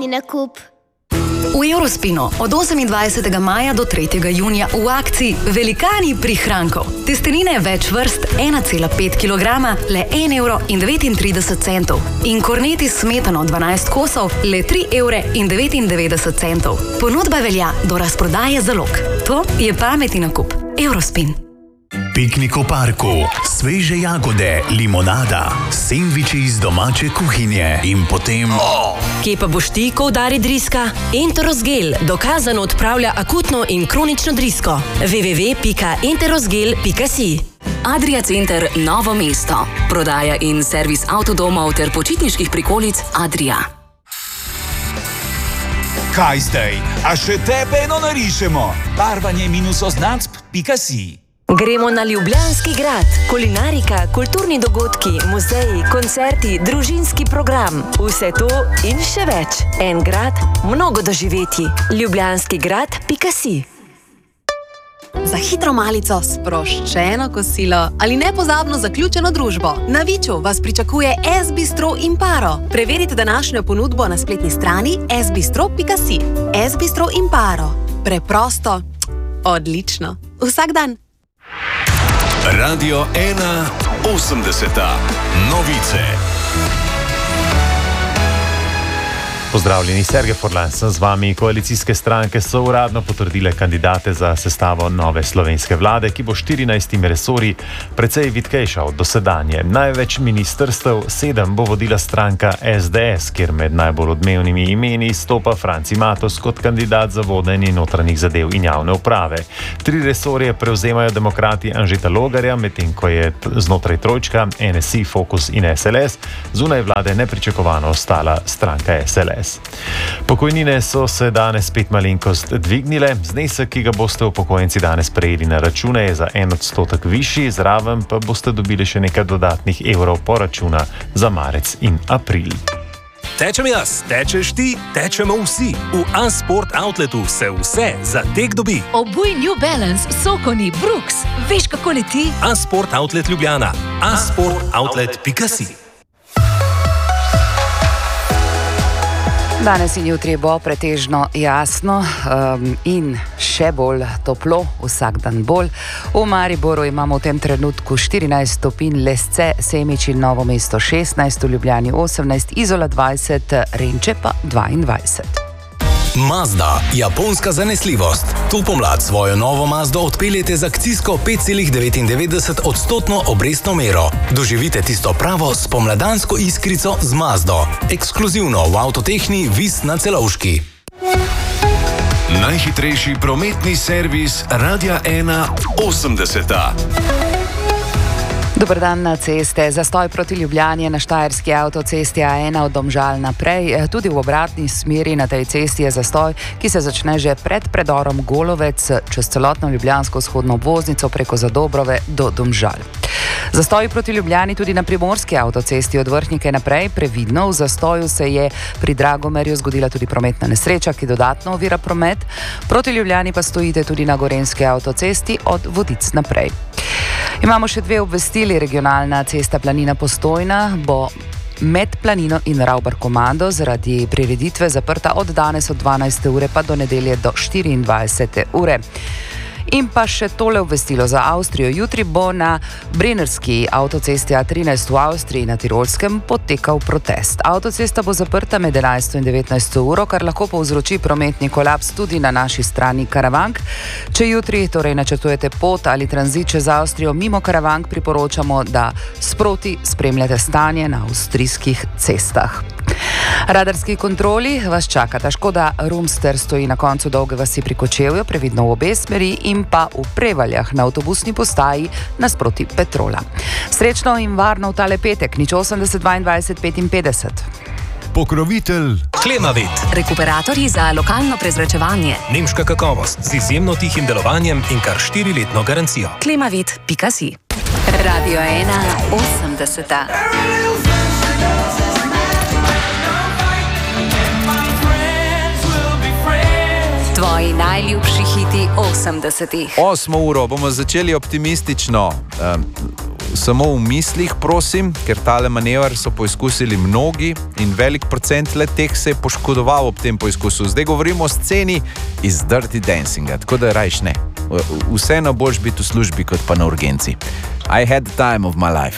nakup. V Eurospinu od 28. maja do 3. junija v akciji Velikani prihrankov. Testenine več vrst 1,5 kg le 1,39 €. In korneti s smetano 12 kosov le 3,99 €. Ponudba velja do razprodaje zalog. To je pametni nakup. Eurospin. Piknik v parku, sveže jagode, limonada, sendviči iz domače kuhinje in potem... Kje pa boš ti, ko udari driska? Enterosgel dokazano odpravlja akutno in kronično drisko. www.enterosgel.si. Adria Center Novo mesto. Prodaja in servis avtodomov ter počitniških prikolic Adria. Kaj zdaj? A še tebe eno narišemo? barvanje-oznacb.si. Gremo na Ljubljanski grad. Kulinarika, kulturni dogodki, muzeji, koncerti, družinski program. Vse to in še več. En grad, mnogo doživetij. ljubljanskigrad.si. Za hitro malico, sproščeno kosilo ali nepozabno zaključeno družbo. Na Viču vas pričakuje S-bistro Imparo. Preverite današnjo ponudbo na spletni strani sbistro.si. S-bistro Imparo. Preprosto, odlično. Vsak dan. Radio 1 80. Novice. Pozdravljeni, Sergej Forlan sem z vami. Koalicijske stranke so uradno potrdile kandidate za sestavo nove slovenske vlade, ki bo 14 resorji precej vitkejša od dosedanje. Največ ministrstev, 7 bo vodila stranka SDS, kjer med najbolj odmevnimi imeni stopa Franci Matos kot kandidat za vodenje notranjih zadev in javne uprave. 3 resorje prevzemajo demokrati Anžeta Logarja, medtem ko je znotraj trojčka NSI, Fokus in SLS, zunaj vlade nepričakovano ostala stranka SLS. Pokojnine so se danes spet malenkost dvignile. Znesek, ki ga boste upokojenci danes prejeli na račune, je za 1% višji, zraven pa boste dobili še nekaj dodatnih evrov poračuna za marec in april. Tečem jaz, tečeš ti, tečemo vsi. V A-Sport Outletu se vse za tek dobi. Obuj New Balance, Sokoni, Brooks. Veš, kako leti? A-Sport Outlet Ljubljana. A-sportoutlet.si. Danes in jutri bo pretežno jasno in še bolj toplo, vsak dan bolj. V Mariboru imamo v tem trenutku 14 stopinj, Lesce, Semič in Novo mesto 16, v Ljubljani 18, Izola 20, Renče pa 22. Mazda, japonska zanesljivost. Tu pomlad svojo novo Mazdo odpeljete z akcijsko 5,99% obrestno mero. Doživite tisto pravo spomladansko iskrico z Mazdo. Ekskluzivno v Avtotehni Vis na Celovški. Najhitrejši prometni servis Radia 1 80. Dober dan na ceste. Zastoj proti Ljubljani na Štajerski avtocesti A1 od Domžal naprej. Tudi v obratni smeri na tej cesti je zastoj, ki se začne že pred predorom Golovec čez celotno ljubljansko vzhodno obvoznico preko Zadobrove do Domžal. Zastoj proti Ljubljani tudi na Primorski avtocesti od Vrhnike naprej. Previdno, v zastoju se je pri Dragomerju zgodila tudi prometna nesreča, ki dodatno ovira promet. Proti Ljubljani pa stojite tudi na Gorenjski avtocesti od Vodic naprej. Imamo še 2 obvestili. Regionalna cesta Planina-Postojna bo med Planino in Ravbar-Komando zaradi prireditve zaprta od danes od 12. ure pa do nedelje do 24. ure. In pa še tole obvestilo za Avstrijo. Jutri bo na Brennerski avtocesti A13 v Avstriji na Tirolskem potekal protest. Avtocesta bo zaprta med 11. in 19. uro, kar lahko povzroči prometni kolaps tudi na naši strani Karavank. Če jutri torej načrtujete pot ali tranzit čez Avstrijo mimo Karavank, priporočamo, da sproti spremljate stanje na avstrijskih cestah. Radarski kontroli vas čakata. Škoda Rumster stoji na koncu Dolge vasi pri Kočevju, previdno v obe smeri, in pa v Prevaljah na avtobusni postaji nasproti Petrola. Srečno in varno v tale petek, 080 22 55. Pokrovitelj Klemavit. Rekuperatorji za lokalno prezračevanje. Nemška kakovost z izjemno tihim delovanjem in kar 4-letno garancijo. Klemavit.si. Radio 1 80. Tvoji najljubši hiti 80-ih. 8. uro bomo začeli optimistično. samo v mislih, prosim, ker tale manever so poizkusili mnogi in velik procent le teh se je poškodoval ob tem poizkusu. Zdaj govorimo o sceni iz Dirty Dancinga, tako da rajš ne. Vseeno boljš biti v službi kot pa na urgenci. I had the time of my life.